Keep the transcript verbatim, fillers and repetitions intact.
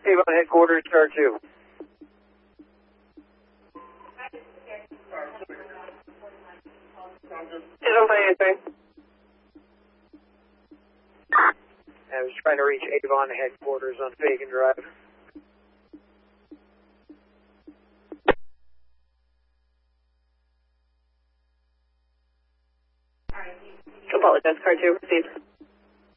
Avon headquarters, car two. Avon five answering. I was trying to reach Avon headquarters on Fagan Drive. Apologize, car two received.